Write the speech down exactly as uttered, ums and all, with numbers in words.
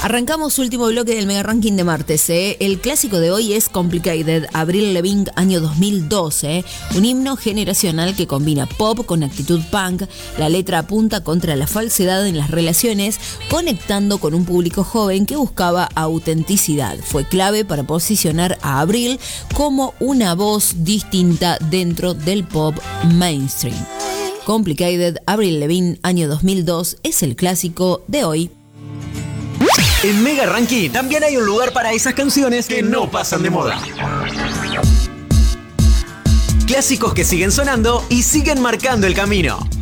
Arrancamos último bloque del Mega Ranking de martes. ¿eh? El clásico de hoy es Complicated, Avril Lavigne, año dos mil doce. Un himno generacional que combina pop con actitud punk. La letra apunta contra la falsedad en las relaciones, conectando con un público joven que buscaba autenticidad. Fue clave para posicionar a Avril como una voz distinta dentro del pop mainstream. Complicated, Avril Lavigne, año dos mil dos, es el clásico de hoy. En Mega Ranking también hay un lugar para esas canciones que no pasan de moda. Clásicos que siguen sonando y siguen marcando el camino.